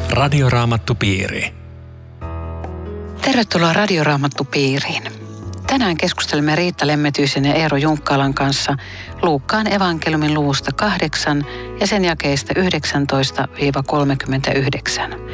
Radioraamattupiiri. Tervetuloa Radioraamattupiiriin. Tänään keskustelemme Riitta Lemmetyisen ja Eero Junkkaalan kanssa Luukkaan evankeliumin luvusta 8 ja sen jakeista 19-39.